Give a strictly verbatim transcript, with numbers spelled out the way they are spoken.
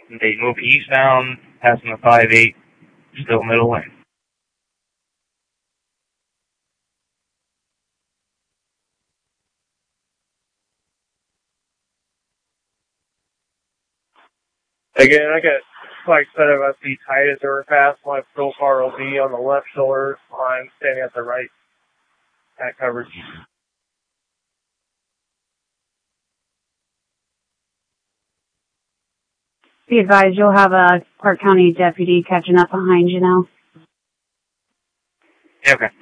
They move eastbound, passing the five eight, still middle lane. Again, I got, like I said, I must be tight as overpass. My profile will be on the left shoulder. I'm standing at the right. That covers. Be advised, you'll have a Park County deputy catching up behind you now. Yeah, okay.